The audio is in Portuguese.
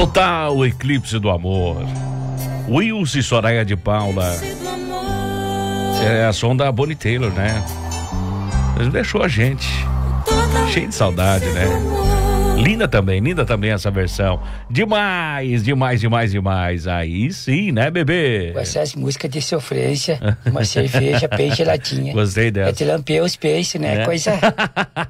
Total eclipse do amor. Wilson e Soraya de Paula. É a som da Bonnie Taylor, né? Ele deixou a gente cheio de saudade, né? Linda também essa versão. Demais. Aí sim, né, bebê? Com essas músicas de sofrência, uma cerveja bem geladinha. Gostei dessa. É te lamper os peixes, né? É. Coisa